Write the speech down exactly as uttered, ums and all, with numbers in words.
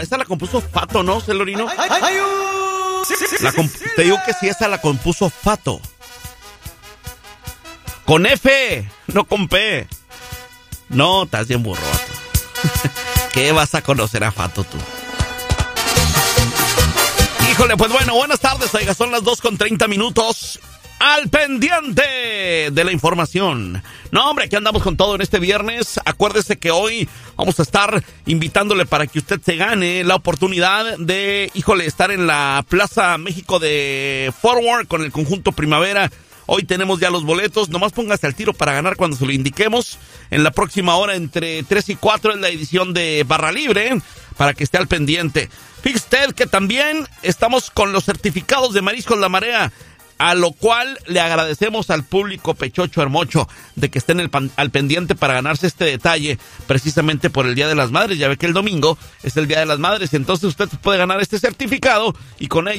esa la compuso Fato, ¿no, Celorino? La comp- te digo que sí, esa la compuso Fato. Con F, no con P. No, estás bien burro, vato. ¿Qué vas a conocer a Fato tú? Híjole, pues bueno, buenas tardes, oiga, son las dos con treinta minutos. Al pendiente de la información. No, hombre, aquí andamos con todo en este viernes. Acuérdese que hoy vamos a estar invitándole para que usted se gane la oportunidad de, híjole, estar en la Plaza México de Forward con el conjunto Primavera. Hoy tenemos ya los boletos, nomás póngase al tiro para ganar cuando se lo indiquemos. En la próxima hora, entre tres y cuatro, es la edición de Barra Libre, para que esté al pendiente. Fíjese usted que también estamos con los certificados de Mariscos La Marea, a lo cual le agradecemos al público pechocho hermocho de que estén el pan, al pendiente para ganarse este detalle, precisamente por el Día de las Madres. Ya ve que el domingo es el Día de las Madres, entonces usted puede ganar este certificado y con ello